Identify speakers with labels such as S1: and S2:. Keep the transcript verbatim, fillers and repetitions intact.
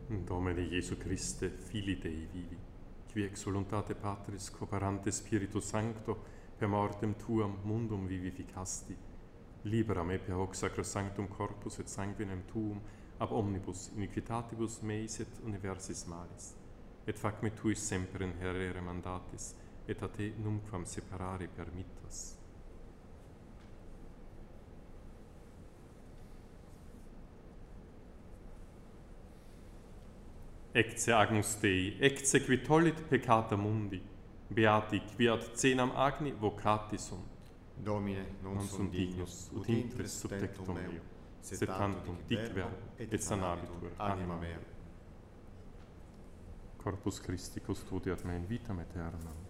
S1: Domine Iesu Christe, Filii Dei vivi, qui ex voluntate Patris cooperante Spiritus Sancto per mortem tuam mundum vivificasti, libera me per hoc sacrosanctum corpus et sanguinem tuum ab omnibus iniquitatibus meis et universis malis, et fac me tuis semper inherere mandatis, et a te numquam separare permittas. Ecce Agnus Dei, ecce qui tollit peccata mundi, beati qui ad cenam agni vocati sunt.
S2: Domine, non,
S1: Non
S2: sum
S1: sunt dignus, ut intres subtectum meo, sed tantum dic verbo, et sanabitur anima mea. Corpus Christi custodiat me in vitam aeternam.